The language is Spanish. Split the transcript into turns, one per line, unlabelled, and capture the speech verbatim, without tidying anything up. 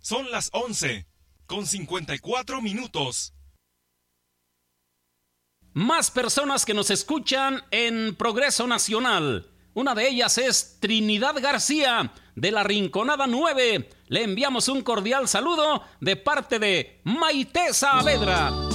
Son las once, con cincuenta y cuatro minutos.
Más personas que nos escuchan en Progreso Nacional. Una de ellas es Trinidad García, de la Rinconada nueve. Le enviamos un cordial saludo de parte de Maite Saavedra.